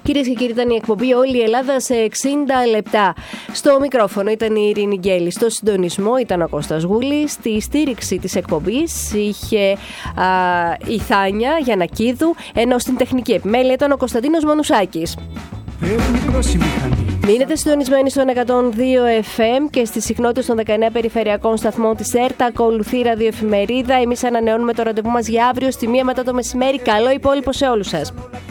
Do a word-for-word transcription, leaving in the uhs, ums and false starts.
Κυρίες και κύριοι, ήταν η εκπομπή Όλη η Ελλάδα σε εξήντα λεπτά. Στο μικρόφωνο ήταν η Ειρήνη Γκέλη. Στο συντονισμό ήταν ο Κώστας Γούλης. Στη στήριξη της εκπομπής είχε α, η Θάνια Γιαννακίδου, ενώ στην τεχνική επιμέλεια ήταν ο Κωνσταντίνος Μανουσάκης. Μείνετε συντονισμένοι στον εκατόν δύο εφ εμ και στις συχνότητες των δεκαεννέα περιφερειακών σταθμών της ΕΡΤ. Ακολουθεί ραδιοεφημερίδα. Εμείς ανανεώνουμε το ραντεβού μας για αύριο στη μία μετά το μεσημέρι. Καλό υπόλοιπο σε όλους σας.